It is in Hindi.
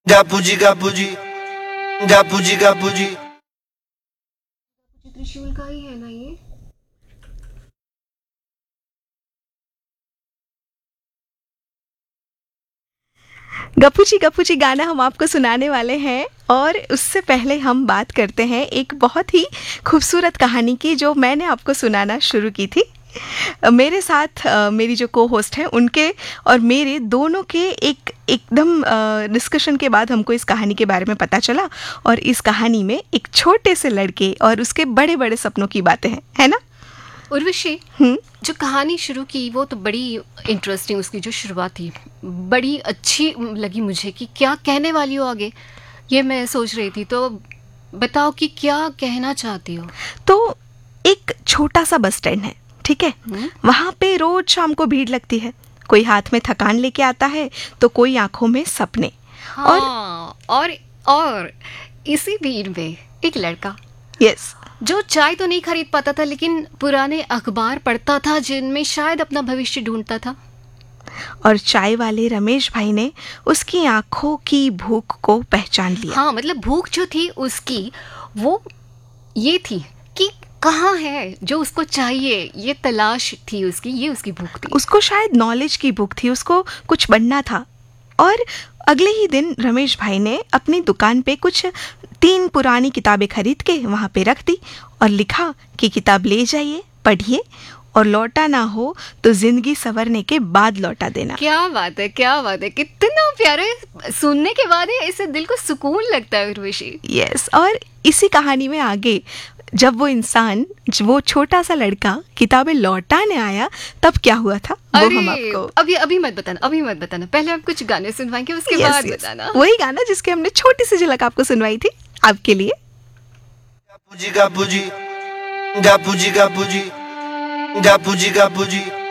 Gapuji, gapuji, gapuji, gapuji. त्रिशूल का ही है ना ये? गप्पू जी गाना हम आपको सुनाने वाले हैं और उससे पहले हम बात करते हैं एक बहुत ही खूबसूरत कहानी की जो मैंने आपको सुनाना शुरू की थी। मेरे साथ मेरी जो को होस्ट हैं उनके और मेरे दोनों के एकदम डिस्कशन के बाद हमको इस कहानी के बारे में पता चला और इस कहानी में एक छोटे से लड़के और उसके बड़े बड़े सपनों की बातें हैं, है ना उर्वशी? जो कहानी शुरू की वो तो बड़ी इंटरेस्टिंग, उसकी जो शुरुआत थी बड़ी अच्छी लगी मुझे कि क्या कहने वाली हो आगे, ये मैं सोच रही थी। तो बताओ कि क्या कहना चाहती हो। तो एक छोटा सा बस स्टैंड है, ठीक है। वहाँ पे रोज शाम को भीड़ लगती है, कोई हाथ में थकान लेके आता है तो कोई आंखों में सपने। हाँ, और इसी भीड़ में एक लड़का, यस, जो चाय तो नहीं खरीद पाता था लेकिन पुराने अखबार पढ़ता था जिनमें शायद अपना भविष्य ढूंढता था। और चाय वाले रमेश भाई ने उसकी आंखों की भूख को पहचान लिया। हाँ, मतलब भूख जो थी उसकी वो ये थी कि कहाँ है जो उसको चाहिए, ये तलाश थी उसकी, ये उसकी भूख थी। उसको शायद नॉलेज की भूख थी, उसको कुछ बनना था। और अगले ही दिन रमेश भाई ने अपनी दुकान पे कुछ 3 पुरानी किताबें खरीद के वहाँ पे रख दी और लिखा कि किताब ले जाइए, पढ़िए और लौटा ना हो तो जिंदगी संवरने के बाद लौटा देना। क्या बात है, क्या बात है, कितना प्यारे, सुनने के बाद ही ऐसे दिल को सुकून लगता है उर्वशी। यस, और इसी कहानी में आगे जब वो इंसान, वो छोटा सा लड़का किताबें लौटाने आया तब क्या हुआ था वो हम आपको अभी मत बताना, पहले हम कुछ गाने सुनवाएंगे उसके बाद बताना। वही गाना जिसके हमने छोटी सी झलक आपको सुनवाई थी आपके लिए। Gapuji, gapuji, gapuji, gapuji, gapuji, gapuji.